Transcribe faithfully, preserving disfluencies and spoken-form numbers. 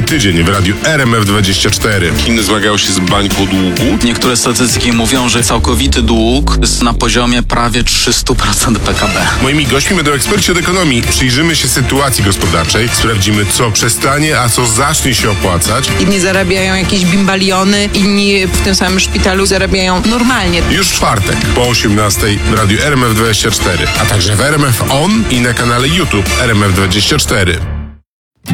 najbogatszy tydzień w radiu R M F dwadzieścia cztery. Chiny zmagają się z bańką długu. Niektóre statystyki mówią, że całkowity dług jest na poziomie prawie trzysta procent P K B. Moimi gośćmi będą eksperci od ekonomii. Przyjrzymy się sytuacji gospodarczej, sprawdzimy, co przestanie, a co zacznie się opłacać. Inni zarabiają jakieś bimbaliony, inni w tym samym szpitalu zarabiają normalnie. Już w czwartek po osiemnastej w radiu R M F dwadzieścia cztery, a także w R M F On i na kanale YouTube R M F dwadzieścia cztery.